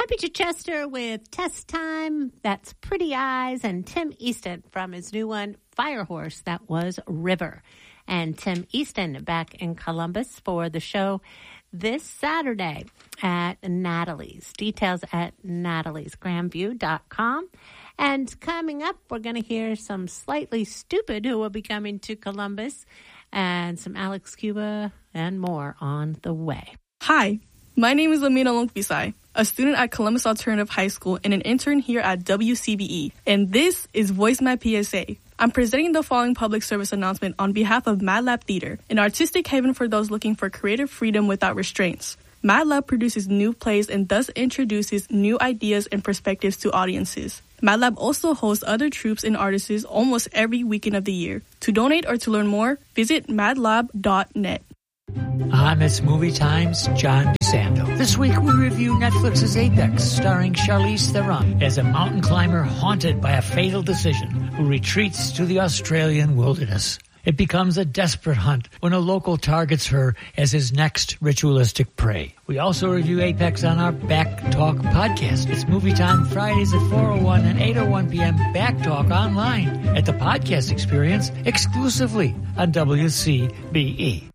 Happy Chichester with Test Time. That's Pretty Eyes, and Tim Easton from his new one, Firehorse. That was River. And Tim Easton back in Columbus for the show this Saturday at Natalie's. Details at nataliesgrandview.com. And coming up, we're going to hear some Slightly Stoopid who will be coming to Columbus, and some Alex Cuba and more on the way. Hi, my name is Lamina Longpisai, a student at Columbus Alternative High School and an intern here at WCBE. And this is Voice My PSA. I'm presenting the following public service announcement on behalf of Mad Lab Theater, an artistic haven for those looking for creative freedom without restraints. Mad Lab produces new plays and thus introduces new ideas and perspectives to audiences. Mad Lab also hosts other troupes and artists almost every weekend of the year. To donate or to learn more, visit madlab.net. It's Movie Time's John DeSando. This week we review Netflix's Apex, starring Charlize Theron as a mountain climber haunted by a fatal decision who retreats to the Australian wilderness. It becomes a desperate hunt when a local targets her as his next ritualistic prey. We also review Apex on our Back Talk podcast. It's Movie Time Fridays at 4:01 and 8:01 p.m. Back Talk online at the podcast experience exclusively on WCBE.